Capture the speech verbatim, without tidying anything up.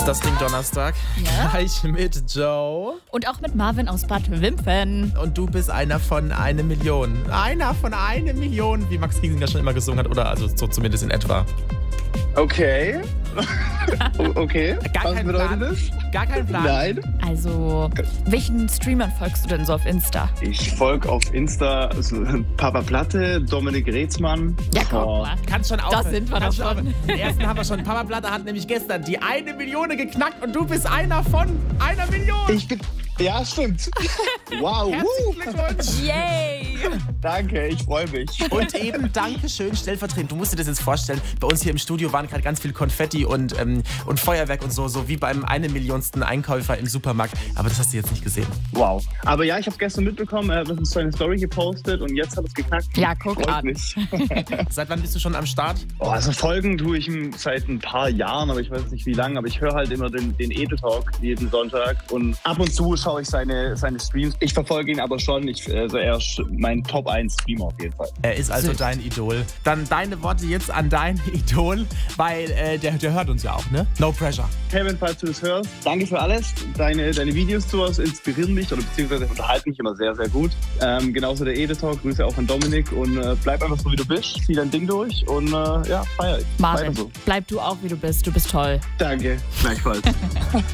Das Ding Donnerstag. Ja. Gleich mit Joe. Und auch mit Marvin aus Bad Wimpfen. Und du bist einer von eine Million. Einer von eine Million, wie Max Giesinger schon immer gesungen hat. Oder also so zumindest in etwa. Okay. Okay. Gar Was keinen bedeutet Plan. das? Gar keinen Plan. Nein. Also, welchen Streamern folgst du denn so auf Insta? Ich folge auf Insta also, Papa Platte, Dominik Reetzmann. Ja, guck Oh. mal. Kannst schon aufhören. Das sind wir Kannst doch schon schon. aufhören. Den ersten haben wir schon. Papa Platte hat nämlich gestern die eine Million geknackt und du bist einer von einer Million. Ich bin. Ja, stimmt. Wow. Herzlichen Glückwunsch. Yay! Danke, ich freue mich. Und eben Dankeschön stellvertretend. Du musst dir das jetzt vorstellen. Bei uns hier im Studio waren gerade ganz viel Konfetti und, ähm, und Feuerwerk und so, so wie beim eine Millionsten Einkäufer im Supermarkt. Aber das hast du jetzt nicht gesehen. Wow. Aber ja, ich habe gestern mitbekommen, er hat uns eine Story gepostet und jetzt hat es geknackt. Ja, guck Freut an. mich. Seit wann bist du schon am Start? Oh, also folgen tue ich ihm seit ein paar Jahren, aber ich weiß nicht wie lange. Aber ich höre halt immer den, den Edel-Talk jeden Sonntag und ab und zu schaue ich seine, seine Streams. Ich verfolge ihn aber schon. Ich, also er ist mein Top eins Streamer auf jeden Fall. Er ist also Süß. dein Idol. Dann deine Worte jetzt an dein Idol, weil äh, der, der hört uns ja auch, ne? No pressure. Kevin, falls du das hörst, danke für alles. Deine, deine Videos zu was inspirieren mich oder beziehungsweise unterhalten mich immer sehr, sehr gut. Ähm, genauso der Edel-Talk. Grüße auch an Dominik und äh, bleib einfach so, wie du bist. Zieh dein Ding durch und äh, ja, feier ich. Marvin, Weiter so. bleib du auch, wie du bist. Du bist toll. Danke, gleichfalls.